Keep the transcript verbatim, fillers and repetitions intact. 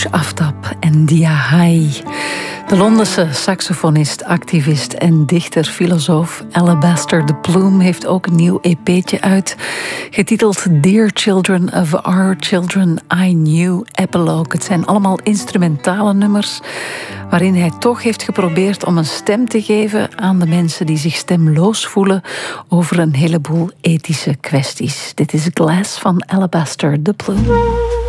Fatouche Aftab en Dia Hai. De Londense saxofonist, activist en dichter, filosoof Alabaster de Plume heeft ook een nieuw E P'tje uit, getiteld Dear Children of Our Children I Knew Epilogue. Het zijn allemaal instrumentale nummers waarin hij toch heeft geprobeerd om een stem te geven aan de mensen die zich stemloos voelen over een heleboel ethische kwesties. Dit is Glass van Alabaster de Plume.